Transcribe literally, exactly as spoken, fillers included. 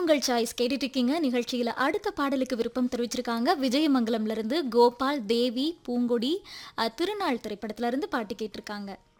உங்கள் சாய்ஸ் கேட்டுட்டு இருக்கீங்க. நிகழ்ச்சியில அடுத்த பாடலுக்கு விருப்பம் தெரிவிச்சிருக்காங்க. விஜயமங்கலம்ல இருந்து கோபால், தேவி, பூங்கொடி, அ, திருநாள் திரைப்படத்துல இருந்து பாட்டு கேட்டிருக்காங்க.